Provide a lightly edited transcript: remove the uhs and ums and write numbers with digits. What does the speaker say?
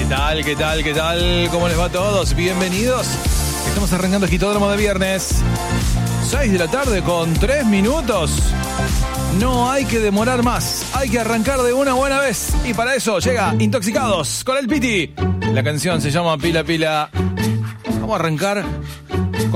tal? ¿Qué tal? ¿Qué tal? ¿Cómo les va a todos? Bienvenidos. Estamos arrancando Gitódromo de viernes. 6 de la tarde con 3 minutos. No hay que demorar más. Hay que arrancar de una buena vez. Y para eso llega Intoxicados con el Piti. La canción se llama Pila Pila. Vamos a arrancar